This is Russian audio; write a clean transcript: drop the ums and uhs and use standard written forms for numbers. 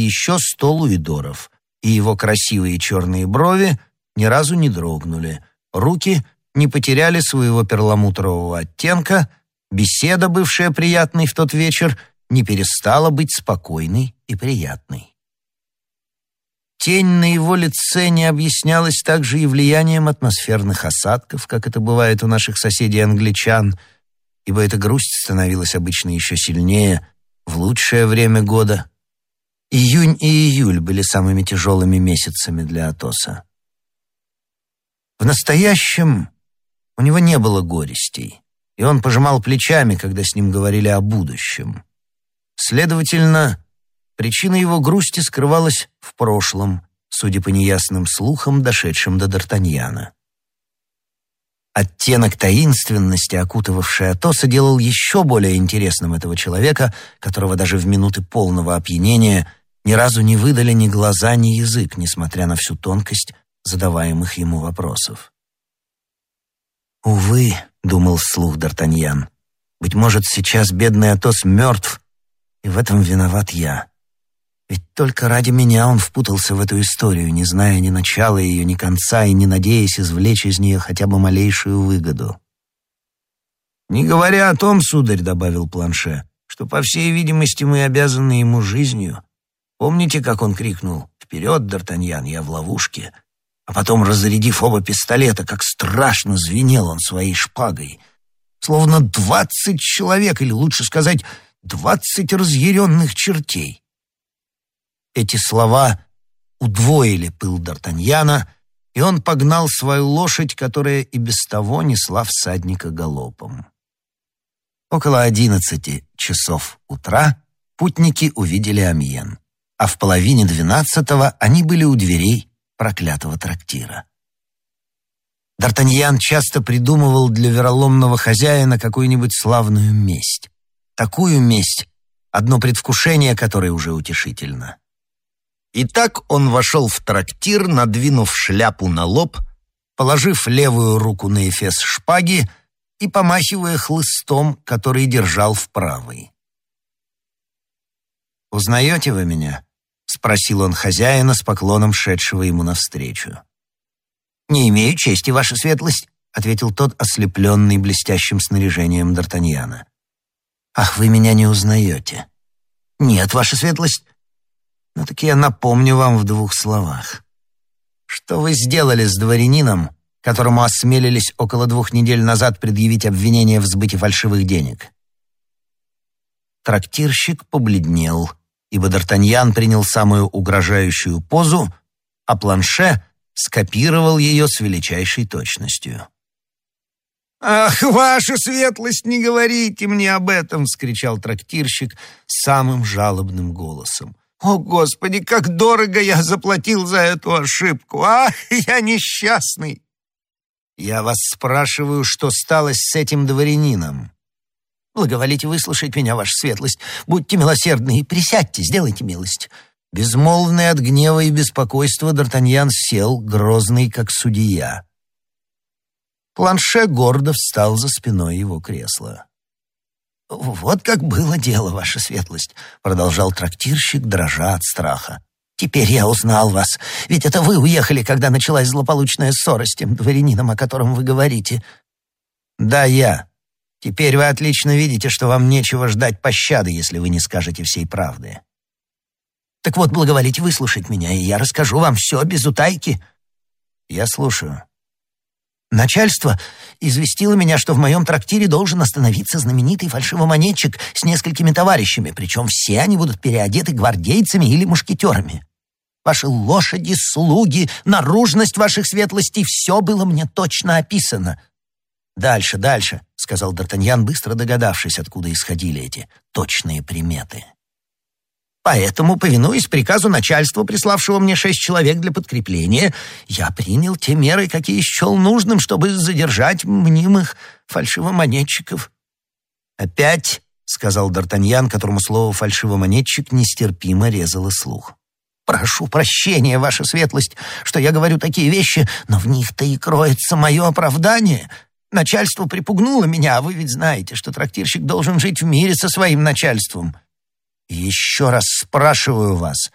еще 100 луидоров, и его красивые черные брови ни разу не дрогнули, руки не потеряли своего перламутрового оттенка, беседа, бывшая приятной в тот вечер, не перестала быть спокойной и приятной. Тень на его лице не объяснялась также и влиянием атмосферных осадков, как это бывает у наших соседей-англичан, ибо эта грусть становилась обычно еще сильнее в лучшее время года. Июнь и июль были самыми тяжелыми месяцами для Атоса. В настоящем у него не было горестей, и он пожимал плечами, когда с ним говорили о будущем. Следовательно, причина его грусти скрывалась в прошлом, судя по неясным слухам, дошедшим до Д'Артаньяна. Оттенок таинственности, окутывавший Атоса, делал еще более интересным этого человека, которого даже в минуты полного опьянения ни разу не выдали ни глаза, ни язык, несмотря на всю тонкость задаваемых ему вопросов. «Увы», — думал вслух Д'Артаньян, — «быть может, сейчас бедный Атос мертв, и в этом виноват я. Ведь только ради меня он впутался в эту историю, не зная ни начала ее, ни конца, и не надеясь извлечь из нее хотя бы малейшую выгоду». «Не говоря о том, сударь, — добавил Планше, — что, по всей видимости, мы обязаны ему жизнью. Помните, как он крикнул: «Вперед, Д'Артаньян, я в ловушке!» А потом, разрядив оба пистолета, как страшно звенел он своей шпагой. Словно 20 человек, или лучше сказать, 20 разъяренных чертей. Эти слова удвоили пыл Д'Артаньяна, и он погнал свою лошадь, которая и без того несла всадника галопом. Около 11 часов утра путники увидели Амьен, а в половине 12 они были у дверей проклятого трактира. Д'Артаньян часто придумывал для вероломного хозяина какую-нибудь славную месть. Такую месть, одно предвкушение которой уже утешительно. Итак, он вошел в трактир, надвинув шляпу на лоб, положив левую руку на эфес шпаги и помахивая хлыстом, который держал в правой. «Узнаете вы меня?» — спросил он хозяина с поклоном, шедшего ему навстречу. «Не имею чести, ваша светлость», — ответил тот, ослепленный блестящим снаряжением Д'Артаньяна. «Ах, вы меня не узнаете?» «Нет, ваша светлость». «Ну так я напомню вам в 2 словах. Что вы сделали с дворянином, которому осмелились около 2 недель назад предъявить обвинение в сбыте фальшивых денег?» Трактирщик побледнел, ибо Д'Артаньян принял самую угрожающую позу, а Планше скопировал ее с величайшей точностью. «Ах, ваша светлость, не говорите мне об этом!» — вскричал трактирщик самым жалобным голосом. «О, Господи, как дорого я заплатил за эту ошибку! Ах, я несчастный!» «Я вас спрашиваю, что стало с этим дворянином?» «Благоволите выслушать меня, ваша светлость. Будьте милосердны и присядьте, сделайте милость». Безмолвный от гнева и беспокойства, Д'Артаньян сел, грозный, как судья. Планше гордо встал за спиной его кресла. «Вот как было дело, ваша светлость», — продолжал трактирщик, дрожа от страха. «Теперь я узнал вас, ведь это вы уехали, когда началась злополучная ссора с тем дворянином, о котором вы говорите». «Да, я. Теперь вы отлично видите, что вам нечего ждать пощады, если вы не скажете всей правды». «Так вот, благоволите выслушать меня, и я расскажу вам все без утайки». «Я слушаю». «Начальство известило меня, что в моем трактире должен остановиться знаменитый фальшивомонетчик с несколькими товарищами, причем все они будут переодеты гвардейцами или мушкетерами. Ваши лошади, слуги, наружность ваших светлостей — все было мне точно описано». «Дальше, дальше», — сказал Д'Артаньян, быстро догадавшись, откуда исходили эти точные приметы. «Поэтому, повинуясь приказу начальства, приславшего мне 6 человек для подкрепления, я принял те меры, какие счел нужным, чтобы задержать мнимых фальшивомонетчиков». «Опять», — сказал Д'Артаньян, которому слово «фальшивомонетчик» нестерпимо резало слух. «Прошу прощения, ваша светлость, что я говорю такие вещи, но в них-то и кроется мое оправдание. Начальство припугнуло меня, а вы ведь знаете, что трактирщик должен жить в мире со своим начальством». «Еще раз спрашиваю вас,